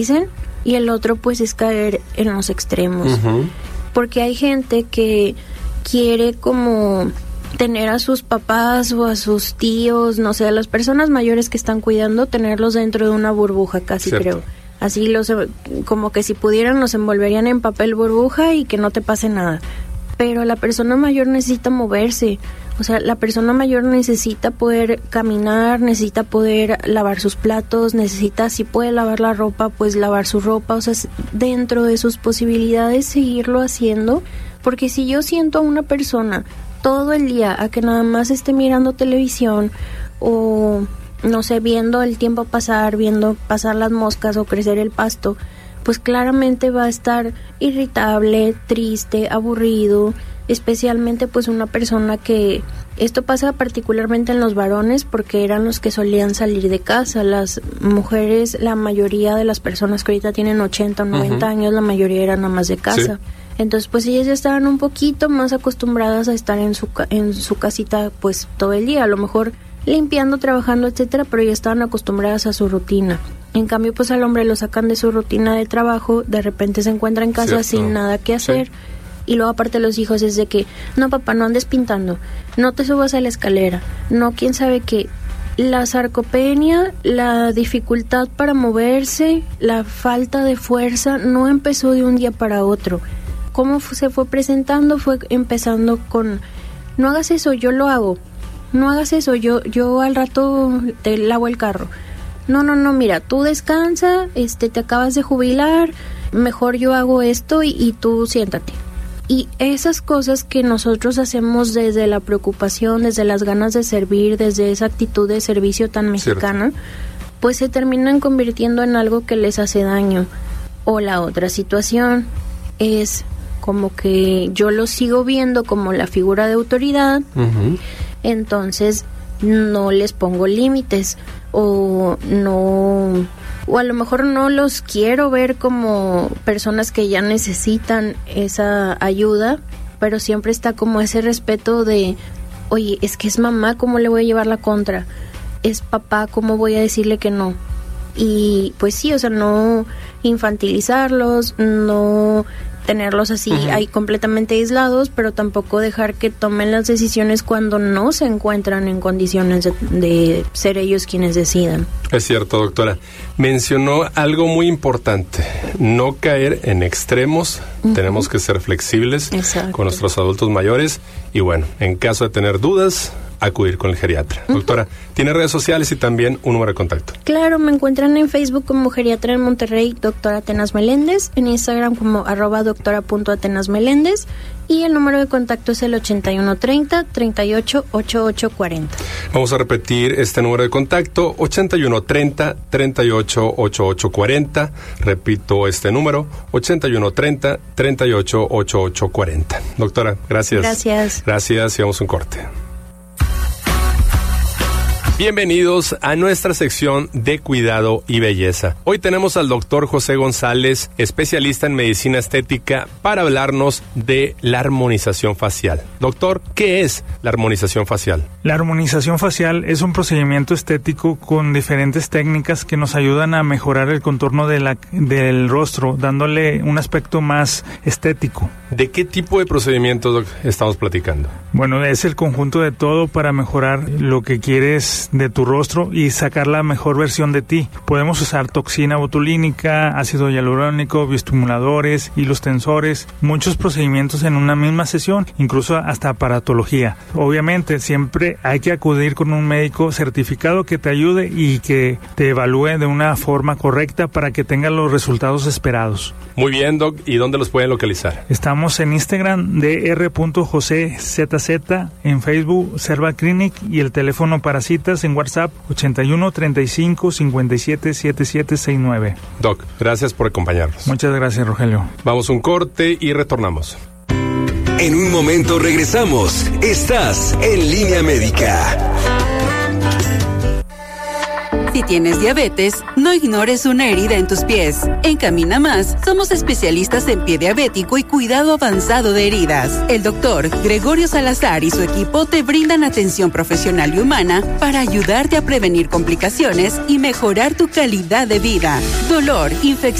dicen, y el otro pues es caer en los extremos. Uh-huh. Porque hay gente que quiere como tener a sus papás o a sus tíos, no sé, a las personas mayores que están cuidando, tenerlos dentro de una burbuja, casi. Cierto. Creo. Así como que si pudieran los envolverían en papel burbuja y que no te pase nada. Pero la persona mayor necesita moverse. O sea, la persona mayor necesita poder caminar, necesita poder lavar sus platos, necesita, si puede lavar la ropa, pues lavar su ropa. O sea, dentro de sus posibilidades seguirlo haciendo. Porque si yo siento a una persona todo el día a que nada más esté mirando televisión o, no sé, viendo el tiempo pasar, viendo pasar las moscas o crecer el pasto, pues claramente va a estar irritable, triste, aburrido, especialmente pues una persona que... Esto pasa particularmente en los varones porque eran los que solían salir de casa. Las mujeres, la mayoría de las personas que ahorita tienen 80 o 90 años, la mayoría eran nada más de casa. Sí. Entonces pues ellas ya estaban un poquito más acostumbradas a estar en su casita pues todo el día, a lo mejor limpiando, trabajando, etcétera, pero ya estaban acostumbradas a su rutina. En cambio, pues al hombre lo sacan de su rutina de trabajo, de repente se encuentra en casa sin nada que hacer. Sí. Y luego aparte los hijos es de que, no papá, no andes pintando, no te subas a la escalera, no quién sabe qué. La sarcopenia, la dificultad para moverse, la falta de fuerza no empezó de un día para otro. ¿Cómo se fue presentando? Fue empezando con, no hagas eso, yo lo hago. No hagas eso, yo al rato te lavo el carro. No, mira, tú descansa, te acabas de jubilar, mejor yo hago esto y tú siéntate. Y esas cosas que nosotros hacemos desde la preocupación, desde las ganas de servir, desde esa actitud de servicio tan mexicana, pues se terminan convirtiendo en algo que les hace daño. O la otra situación es como que yo lo sigo viendo como la figura de autoridad, entonces no les pongo límites o a lo mejor no los quiero ver como personas que ya necesitan esa ayuda, pero siempre está como ese respeto de, oye, es que es mamá, ¿cómo le voy a llevar la contra? Es papá, ¿cómo voy a decirle que no? Y pues sí, o sea, no infantilizarlos, no tenerlos así ahí completamente aislados, pero tampoco dejar que tomen las decisiones cuando no se encuentran en condiciones de ser ellos quienes decidan. Es cierto, doctora. Mencionó algo muy importante, no caer en extremos, tenemos que ser flexibles con nuestros adultos mayores y bueno, en caso de tener dudas, acudir con el geriatra. Doctora, ¿tiene redes sociales y también un número de contacto? Claro, me encuentran en Facebook como Geriatra en Monterrey, doctora Atenas Meléndez, en Instagram como @doctora.atenasmeléndez y el número de contacto es el 8130-388840. Vamos a repetir este número de contacto, 8130-388840. Repito este número, 8130-388840. Doctora, gracias. Gracias y vamos a un corte. Bienvenidos a nuestra sección de cuidado y belleza. Hoy tenemos al doctor José González, especialista en medicina estética, para hablarnos de la armonización facial. Doctor, ¿qué es la armonización facial? La armonización facial es un procedimiento estético con diferentes técnicas que nos ayudan a mejorar el contorno del rostro, dándole un aspecto más estético. ¿De qué tipo de procedimientos estamos platicando? Bueno, es el conjunto de todo para mejorar lo que quieres de tu rostro y sacar la mejor versión de ti. Podemos usar toxina botulínica, ácido hialurónico, bioestimuladores, hilos tensores, muchos procedimientos en una misma sesión, incluso hasta aparatología. Obviamente, siempre hay que acudir con un médico certificado que te ayude y que te evalúe de una forma correcta para que tengas los resultados esperados. Muy bien, Doc. ¿Y dónde los pueden localizar? Estamos en Instagram de r.josezz, en Facebook Serva Clinic y el teléfono para citas en WhatsApp 81 35 57 77 69. Doc, gracias por acompañarnos. Muchas gracias, Rogelio. Vamos a un corte y retornamos. En un momento regresamos. Estás en Línea Médica. Si tienes diabetes, no ignores una herida en tus pies. En Camina Más, somos especialistas en pie diabético y cuidado avanzado de heridas. El doctor Gregorio Salazar y su equipo te brindan atención profesional y humana para ayudarte a prevenir complicaciones y mejorar tu calidad de vida. Dolor, infección